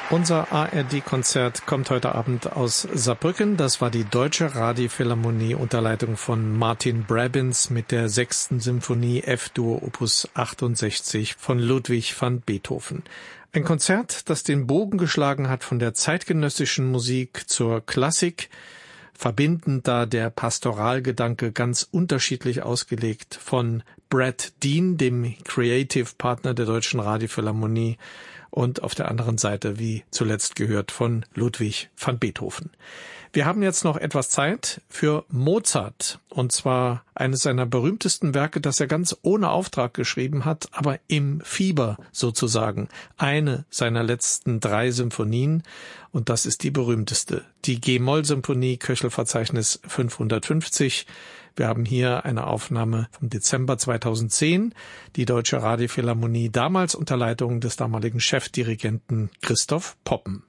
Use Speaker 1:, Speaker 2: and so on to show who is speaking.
Speaker 1: Unser ARD-Konzert kommt heute Abend aus Saarbrücken. Das war die Deutsche Radiophilharmonie unter Leitung von Martin Brabins mit der 6. Symphonie F-Dur Opus 68 von Ludwig van Beethoven. Ein Konzert, das den Bogen geschlagen hat von der zeitgenössischen Musik zur Klassik, verbindend da der Pastoralgedanke ganz unterschiedlich ausgelegt von Brad Dean, dem Creative Partner der Deutschen Radiophilharmonie, und auf der anderen Seite, wie zuletzt gehört, von Ludwig van Beethoven. Wir haben jetzt noch etwas Zeit für Mozart, und zwar eines seiner berühmtesten Werke, das er ganz ohne Auftrag geschrieben hat, aber im Fieber sozusagen. Eine seiner letzten 3 Symphonien, und das ist die berühmteste, die G-Moll-Symphonie, Köchelverzeichnis 550. Wir haben hier eine Aufnahme vom Dezember 2010, die Deutsche Radiophilharmonie, damals unter Leitung des damaligen Chefdirigenten Christoph Poppen.